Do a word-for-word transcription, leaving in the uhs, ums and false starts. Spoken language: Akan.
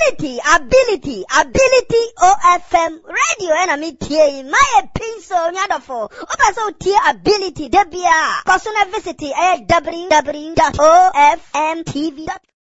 ability, ability, ability O F M radio and me tie my pencil nyadofo. Opa so tie ability debia. Personal visit w w w dot o f m t v dot com